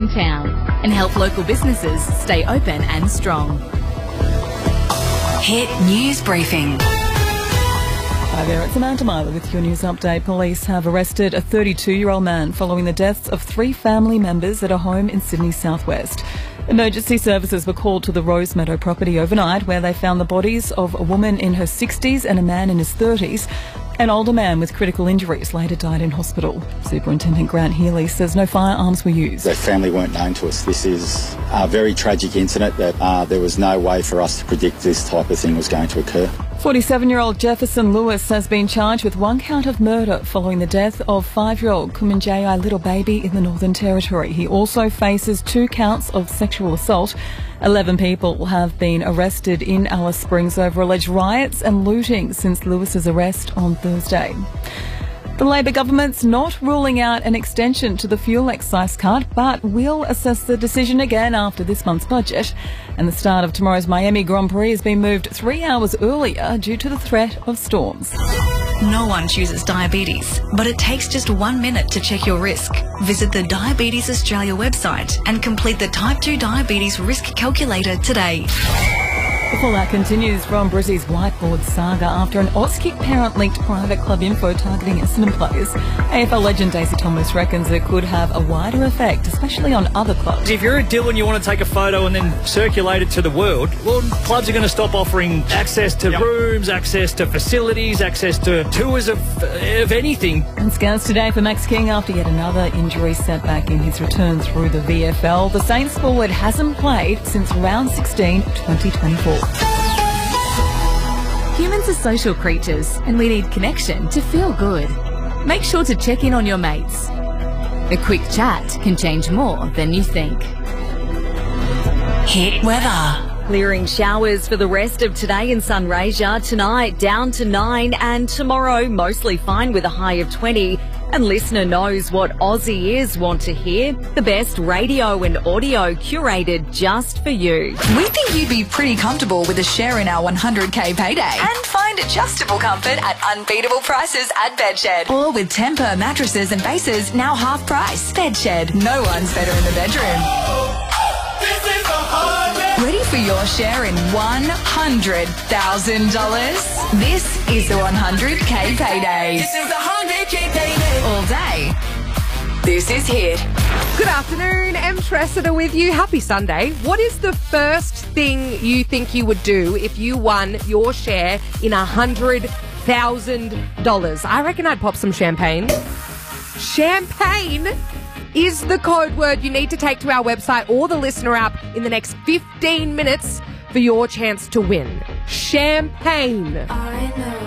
town and help local businesses stay open and strong. Hit News Briefing. Hi there, it's Amanda Myler with your news update. Police have arrested a 32-year-old man following the deaths of 3 family members at a home in Sydney's southwest. Emergency services were called to the Rosemeadow property overnight, where they found the bodies of a woman in her 60s and a man in his 30s. An older man with critical injuries later died in hospital. Superintendent Grant Healy says no firearms were used. Their family weren't known to us. This is a very tragic incident that there was no way for us to predict this type of thing was going to occur. 47-year-old Jefferson Lewis has been charged with 1 count of murder following the death of 5-year-old Kumanjayi Little Baby in the Northern Territory. He also faces 2 counts of sexual assault. 11 people have been arrested in Alice Springs over alleged riots and looting since Lewis's arrest on Thursday. The Labor government's not ruling out an extension to the fuel excise cut, but will assess the decision again after this month's budget. And the start of tomorrow's Miami Grand Prix has been moved 3 hours earlier due to the threat of storms. No one chooses diabetes, but it takes just 1 minute to check your risk. Visit the Diabetes Australia website and complete the Type 2 Diabetes Risk Calculator today. The fallout continues from Brizzy's whiteboard saga after an Auskick parent leaked private club info targeting Essendon players. AFL legend Daisy Thomas reckons it could have a wider effect, especially on other clubs. If you're a Dylan, you want to take a photo and then circulate it to the world, well, clubs are going to stop offering access to rooms, access to facilities, access to tours of anything. And scans today for Max King after yet another injury setback in his return through the VFL. The Saints forward hasn't played since round 16, 2024. Humans are social creatures and we need connection to feel good. Make sure to check in on your mates. A quick chat can change more than you think. Hit weather. Clearing showers for the rest of today in Sunraysia. Tonight down to 9 and tomorrow mostly fine with a high of 20. And listener knows what Aussie ears want to hear. The best radio and audio curated just for you. We think you'd be pretty comfortable with a share in our 100k payday. And find adjustable comfort at unbeatable prices at Bedshed. Or with Temper mattresses and bases now half price. Bedshed. No one's better in the bedroom. Ready for your share in $100,000? This is the 100k payday. This is the 100k payday. All day. This is Hit. Good afternoon, Em Tressida with you. Happy Sunday. What is the first thing you think you would do if you won your share in $100,000? I reckon I'd pop some champagne. Champagne is the code word you need to take to our website or the listener app in the next 15 minutes for your chance to win. Champagne. I know